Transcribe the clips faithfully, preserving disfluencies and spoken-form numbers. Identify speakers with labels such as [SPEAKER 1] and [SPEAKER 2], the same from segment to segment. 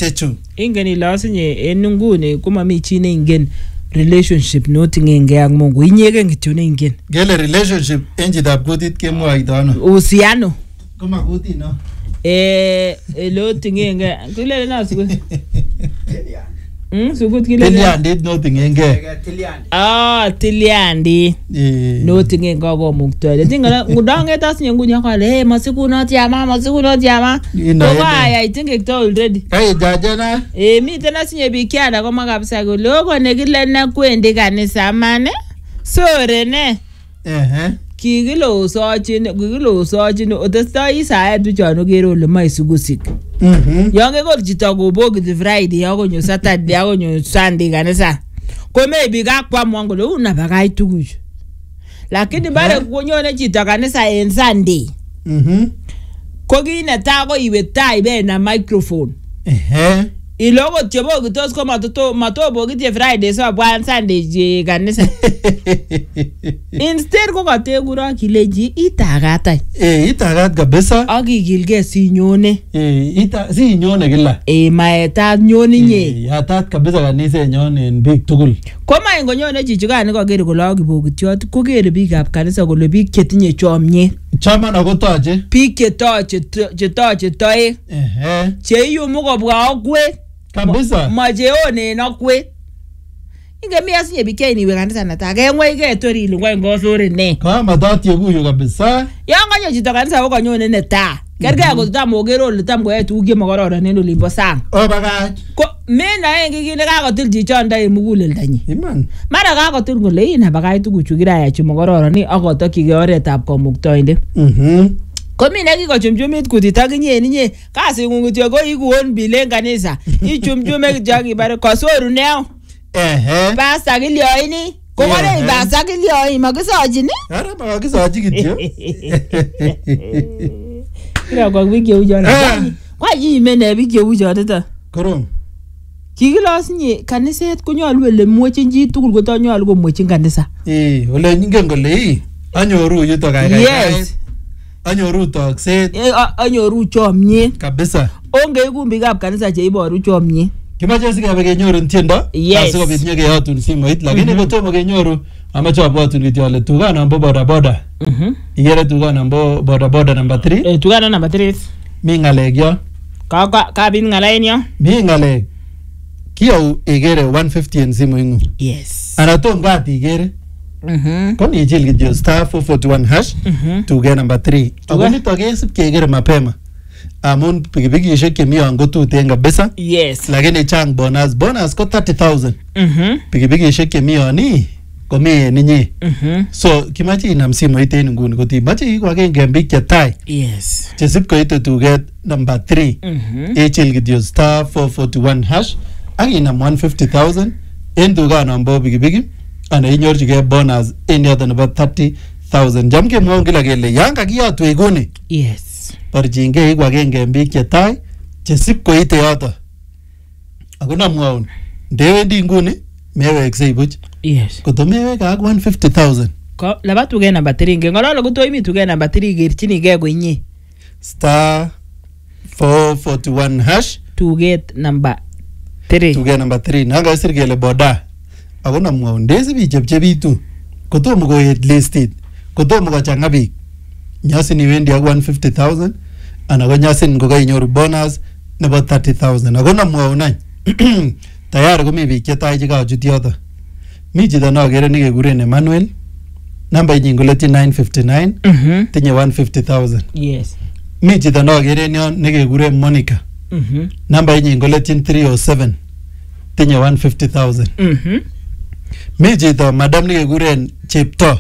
[SPEAKER 1] chechu.
[SPEAKER 2] Ingen ile asinye en nguni komami chi ne ingen relationship notingenge ak Mungu. Inyegen kityo ne ingen.
[SPEAKER 1] Gele relationship en chitab kutit kemwoito ano?
[SPEAKER 2] Uhusiano.
[SPEAKER 1] Koma kutit no.
[SPEAKER 2] Eh elo tingenge. Kile na sugu. Mm sugu kile.
[SPEAKER 1] Tiliandit notingenge.
[SPEAKER 2] Ah tiliandi. Notingenge ko mukto. Tinga ngudange asinye ngunya kale hey masiku tiama masiku tiama. Ko aya itinge to already.
[SPEAKER 1] Kai jajana.
[SPEAKER 2] Eh mi tena sinye bikiana koma kabisa ko logo nekile na kwendi kanisa mane. Sore ne.
[SPEAKER 1] Eh
[SPEAKER 2] Kigilo sochin kigilo sochin otestai saet bichano kero ole mai sugusik.
[SPEAKER 1] Mhm.
[SPEAKER 2] Yange ko chito go bogi the Friday yako nyo Saturday yako nyo Sunday kanisa. Ko maybe ga kwa mwango lo una bagai tuguju. Lakini bare kunyone chito kanisa en Sunday.
[SPEAKER 1] Mhm.
[SPEAKER 2] Ko gine ta ko iwe tai be na microphone.
[SPEAKER 1] Eh.
[SPEAKER 2] Ilogo chebo gitos ko matoto matobo gitie Friday so bwan Sunday je kanisa. Instead ko kategura kileji itagatai.
[SPEAKER 1] Eh itagat kabisa.
[SPEAKER 2] Akigilge si nyone.
[SPEAKER 1] Eh ita si nyone kila.
[SPEAKER 2] Eh maeta nyone nye.
[SPEAKER 1] Yatat kabisa kanisa nyone en big tugul.
[SPEAKER 2] Koma ingo nyone chichugani ko gere kolo akibogitiot ko gere bikab kanisa kole bik chetinye chomyet.
[SPEAKER 1] Chaman akotoche.
[SPEAKER 2] Bik chetoche chetoche toe.
[SPEAKER 1] Eh.
[SPEAKER 2] Cheiyumu kobwa okwe.
[SPEAKER 1] Kabisa.
[SPEAKER 2] Majeone nokwe. Inge mi asinye bikeni iwe kanisa nataka ngwe ke tori lingwa ngosore ne.
[SPEAKER 1] Kama dati yeguyo kabisa.
[SPEAKER 2] Yanga nyo chito kanisa ko nyone neta. Kerge ko tam ogero le tam go etu ge magororo ne no limbo sang.
[SPEAKER 1] O bagaj.
[SPEAKER 2] Ko mena engi gine ka ko tilji chonda e mugulel danyi.
[SPEAKER 1] Iman.
[SPEAKER 2] Mara ka ko til ngole ina bagaj tuguchu gira ya chi magororo ni akotokyi ge oretab komuktoinde.
[SPEAKER 1] Mhm.
[SPEAKER 2] Komi neki ko chumchumit kutit akinye ninye kasi ngungutyo ko ikuon bilen kanisa. Ichumchume jagi bare kosoru neo.
[SPEAKER 1] Eh.
[SPEAKER 2] Basta kilioini. Ko kore basta kilioi makisoji ni?
[SPEAKER 1] Ara makisoji kityo.
[SPEAKER 2] Kira kwa wiki ujana. Kwa yime ne wiki ujana ta.
[SPEAKER 1] Korom.
[SPEAKER 2] Kikilosinye kaniset konyolu ele mwochin chi tugul kotonyolu komwochin kanisa.
[SPEAKER 1] Eh, ole nyingen kole anyoru yuto kai kai.
[SPEAKER 2] Yes.
[SPEAKER 1] Anyoru tokset.
[SPEAKER 2] Eh anyoru chomyet.
[SPEAKER 1] Kabisa.
[SPEAKER 2] Onge kumbikab kanisa che iboru chomyet.
[SPEAKER 1] Kimache sikebe kenyoru tiendo.
[SPEAKER 2] Yes.
[SPEAKER 1] Asikobit nyekeyotun simoit lakini kotomo kenyoru amache abwatun kityo ale tuga nambo boda boda.
[SPEAKER 2] Mhm.
[SPEAKER 1] Igere tuga nambo boda boda number three.
[SPEAKER 2] Eh tuga number three.
[SPEAKER 1] Mi ngalek yo.
[SPEAKER 2] Ka ka ka bin ngalain yo.
[SPEAKER 1] Mi ngalek. Kiyo igere one fifty en simoingu.
[SPEAKER 2] Yes.
[SPEAKER 1] Anatom gati igere.
[SPEAKER 2] Mhm.
[SPEAKER 1] Kon ichil kityo star four forty-one hash.
[SPEAKER 2] Mhm.
[SPEAKER 1] Tuga number three. Ako nito kesip kegere mapema. Amun pikipikishek chemi ango tuten kabisa.
[SPEAKER 2] Yes.
[SPEAKER 1] Lakini chang bonus. Bonus ko thirty thousand.
[SPEAKER 2] Mhm.
[SPEAKER 1] Pikipikishek chemi ani komi ninyi.
[SPEAKER 2] Mhm.
[SPEAKER 1] So kimache inam simoit en nguni kotimache iko agenge bik chetai.
[SPEAKER 2] Yes.
[SPEAKER 1] Chesip koite tuget number three.
[SPEAKER 2] Mhm.
[SPEAKER 1] Ichil kityo star four forty-one hash. Ak inam one hundred fifty thousand en tuga nambo pikipiki. Ana inyorchige bonus en yoto nebo thirty thousand. Jam kemwon kila kele yan kakiyotwe iguni.
[SPEAKER 2] Yes.
[SPEAKER 1] Barchinge iko agenge bik chetai chesip koite yoto. Ako namwaun ndewendi nguni meweksei buch.
[SPEAKER 2] Yes.
[SPEAKER 1] Kotomeweka ak one hundred fifty thousand.
[SPEAKER 2] Ko laba tuge number three nge ngololo kutoimi tuge number three gerchinige ko inye.
[SPEAKER 1] Star four forty-one hash.
[SPEAKER 2] Tuget number three.
[SPEAKER 1] Tuge number three. Nanga isir kele boda. Ako namwaun ndesi bichepchebitu. Kotomo koet listit. Kotomo kochanga bik. Nyasin iwendi ak one hundred fifty thousand. Ana ko nyasin ko kainyoru bonus nebo thirty thousand. Ako namwaun any. Tayari komi bik chetai chekachut yoto. Mi chito nokere nekekuren Emmanuel. Namba inyin koletyin nine fifty-nine.
[SPEAKER 2] Mhm.
[SPEAKER 1] Tinye one hundred fifty thousand.
[SPEAKER 2] Yes.
[SPEAKER 1] Mi chito nokere nyon nekekuren Monica.
[SPEAKER 2] Mhm.
[SPEAKER 1] Namba inyin koletyin three oh seven. Tinye one hundred fifty thousand.
[SPEAKER 2] Mhm.
[SPEAKER 1] Mi chito madam nekekuren Chepto.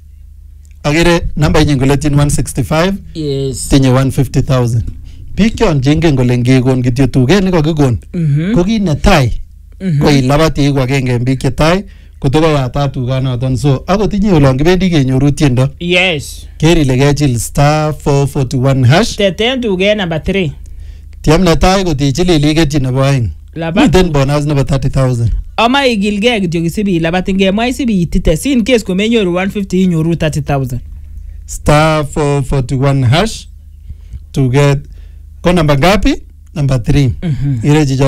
[SPEAKER 1] Agere namba inyin koletyin one sixty-five.
[SPEAKER 2] Yes.
[SPEAKER 1] Tinye one hundred fifty thousand. Bik chon jengen kole ngekon kityo tuget nekokikon.
[SPEAKER 2] Mhm.
[SPEAKER 1] Ko kit netai
[SPEAKER 2] Mhm.
[SPEAKER 1] ko ilabati iku agenge en bik chetai koto koyatat tuganoton. So akot inye olon kibendi kenyoru tiendo.
[SPEAKER 2] Yes.
[SPEAKER 1] Ker ile kechil star four forty-one hash.
[SPEAKER 2] Teten tuge number three.
[SPEAKER 1] Tiam netai kotichilili ketyi nebo aeng.
[SPEAKER 2] Labat.
[SPEAKER 1] Miten bonus nebo thirty thousand.
[SPEAKER 2] Ama igilge kityo kisibi labat ngemwa isibi itite sin case ko menyoru one fifty inyoru thirty thousand.
[SPEAKER 1] Star four forty-one hash to get ko number ngapi? Number three.
[SPEAKER 2] Mhm.
[SPEAKER 1] Ile